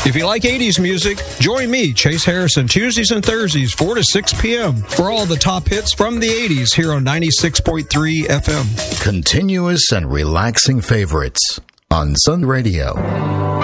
If you like 80s music, join me, Chase Harrison, Tuesdays and Thursdays, 4 to 6 p.m. for all the top hits from the 80s here on 96.3 FM. Continuous and relaxing favorites on Sun Radio.